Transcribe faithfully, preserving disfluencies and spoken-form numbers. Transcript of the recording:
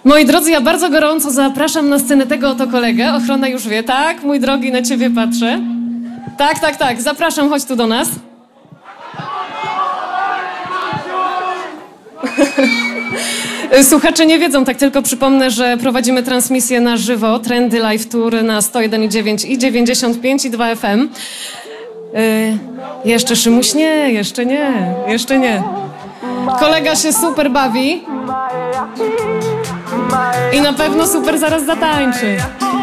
Moi drodzy, ja bardzo gorąco zapraszam na scenę tego oto kolegę. Ochrona już wie, tak? Mój drogi, na ciebie patrzę. Tak, tak, tak. Zapraszam, chodź tu do nas. Słuchacze nie wiedzą, tak tylko przypomnę, że prowadzimy transmisję na żywo, Trendy Live Tour na sto jeden i dziewięć i dziewięćdziesiąt pięć i dwa F M. Yy, jeszcze Szymuś nie, jeszcze nie, jeszcze nie. Kolega się super bawi i na pewno super zaraz zatańczy.